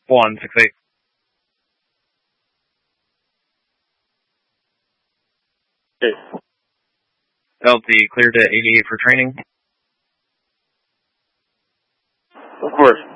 168. Okay. LT cleared to 88 for training. Of course.